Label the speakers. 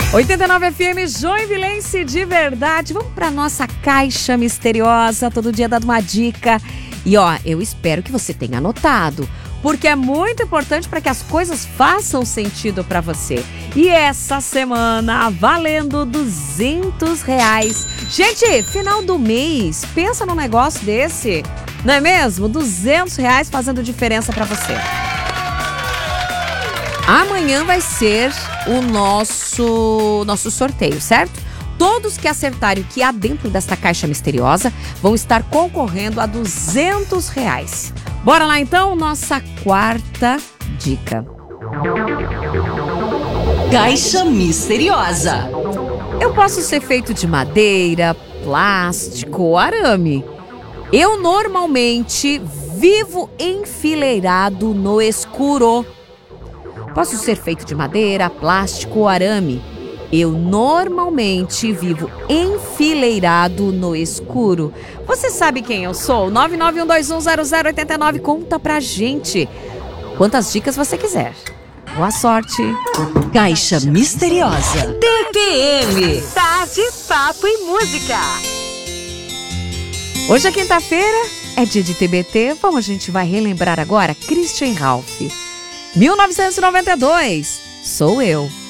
Speaker 1: 89 FM Joinvilense de verdade. Vamos para nossa caixa misteriosa, todo dia dando uma dica. E eu espero que você tenha anotado, porque é muito importante para que as coisas façam sentido para você. E essa semana, valendo R$200. Gente, final do mês, pensa num negócio desse, não é mesmo? R$200 fazendo diferença para você. Amanhã vai ser o nosso sorteio, certo? Todos que acertarem o que há dentro desta caixa misteriosa vão estar concorrendo a R$200. Bora lá então, nossa quarta dica.
Speaker 2: Caixa misteriosa.
Speaker 1: Eu posso ser feito de madeira, plástico ou arame. Eu normalmente vivo enfileirado no escuro. Posso ser feito de madeira, plástico ou arame. Eu normalmente vivo enfileirado no escuro. Você sabe quem eu sou? 991210089. Conta pra gente quantas dicas você quiser. Boa sorte.
Speaker 2: Caixa misteriosa. TPM.
Speaker 3: Tarde, papo e música.
Speaker 1: Hoje é quinta-feira, é dia de TBT. A gente vai relembrar agora Christian Ralph. 1992, Sou Eu.